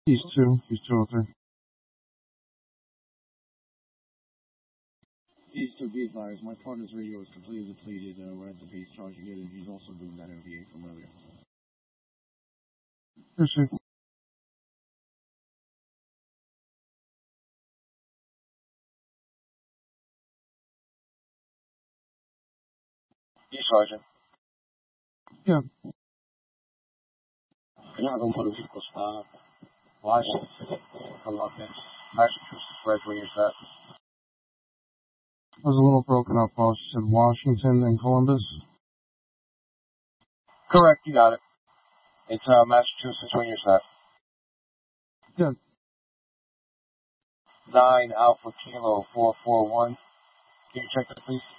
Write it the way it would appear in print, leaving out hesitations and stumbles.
He's 2. He's 203. He's to be advised, my partner's radio is completely depleted. We're at the base charging it, and he's also doing that OVA from earlier. Appreciate it. Yes, Sergeant. Yeah. Chicago Motor Vehicle Stop. Washington, Columbus, Massachusetts, Red Wing, is that? I was a little broken up, boss. You said Washington and Columbus? Correct, you got it. It's Massachusetts, where you're set. Yeah. 9 Alpha Kilo 441. Can you check that, please?